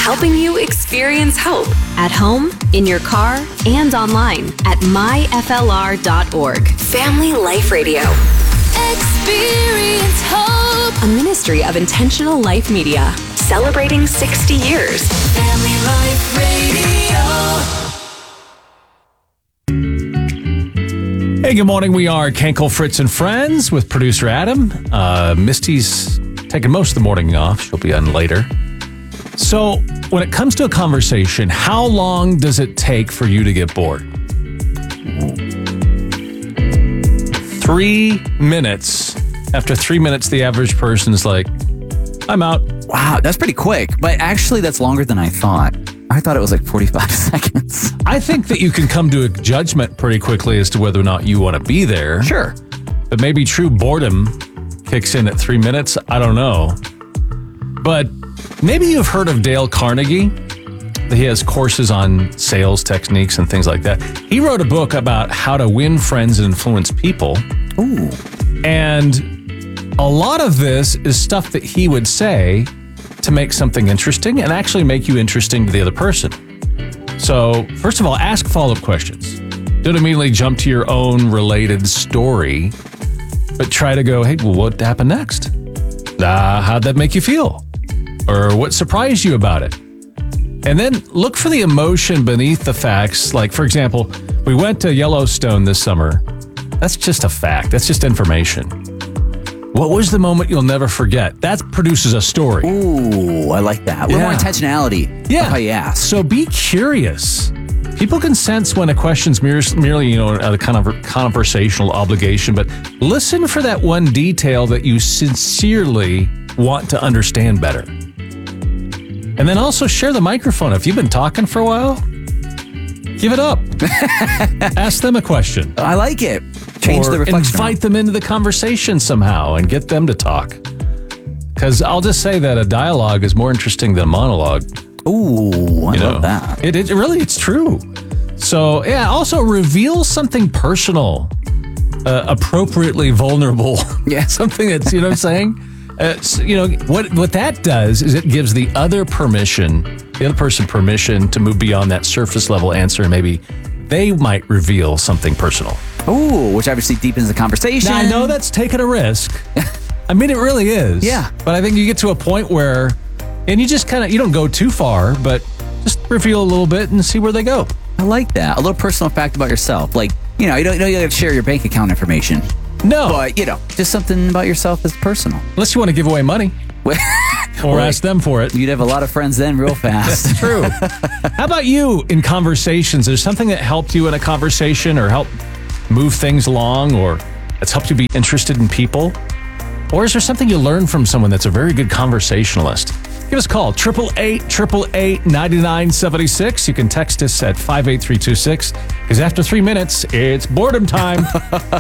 helping you experience hope at home, in your car, and online at myflr.org. Family Life Radio. Experience hope. A ministry of Intentional Life Media. Celebrating 60 years. Family Life Radio. Hey, good morning. We are Kenkel, Fritz, and Friends with producer Adam. Misty's taking most of the morning off. She'll be on later. So, when it comes to a conversation, how long does it take for you to get bored? 3 minutes. After 3 minutes, the average person's like, I'm out. Wow, that's pretty quick. But actually, that's longer than I thought. I thought it was like 45 seconds. I think that you can come to a judgment pretty quickly as to whether or not you want to be there. Sure. But maybe true boredom kicks in at 3 minutes. I don't know. But maybe you've heard of Dale Carnegie. He has courses on sales techniques and things like that. He wrote a book about how to win friends and influence people. Ooh. And a lot of this is stuff that he would say to make something interesting and actually make you interesting to the other person. So, first of all, ask follow-up questions. Don't immediately jump to your own related story, but try to go, hey, well, what happened next? How'd that make you feel? Or what surprised you about it? And then look for the emotion beneath the facts. Like, for example, we went to Yellowstone this summer. That's just a fact. That's just information. What was the moment you'll never forget? That produces a story. Ooh, I like that. A little more intentionality. Yeah. How you ask. So be curious. People can sense when a question's merely, a kind of conversational obligation, but listen for that one detail that you sincerely want to understand better. And then also share the microphone. If you've been talking for a while, give it up. Ask them a question. I like it. Change the reflection. Invite them into the conversation somehow and get them to talk. Because I'll just say that a dialogue is more interesting than a monologue. Ooh, I love that. It really, it's true. So, yeah, also reveal something personal, appropriately vulnerable. Yeah. Something that's, what I'm saying? What that does is it gives the other person permission to move beyond that surface level answer, and maybe they might reveal something personal. Ooh, which obviously deepens the conversation. Now, I know that's taking a risk. I mean, it really is. Yeah. But I think you get to a point where, and you just you don't go too far, but just reveal a little bit and see where they go. I like that. A little personal fact about yourself. Like, you don't got to share your bank account information. No. But, just something about yourself that's personal. Unless you want to give away money. Or ask them for it. You'd have a lot of friends then real fast. That's true. How about you in conversations? Is there something that helped you in a conversation or helped move things along, or that's helped you be interested in people? Or is there something you learned from someone that's a very good conversationalist? Give us a call, 888-888-9976. You can text us at 58326, because after 3 minutes, it's boredom time.